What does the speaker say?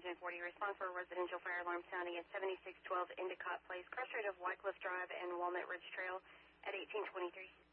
1040. Respond for a residential fire alarm sounding at 7612 Endicott Place, cross street of Wycliffe Drive and Walnut Ridge Trail at 1823.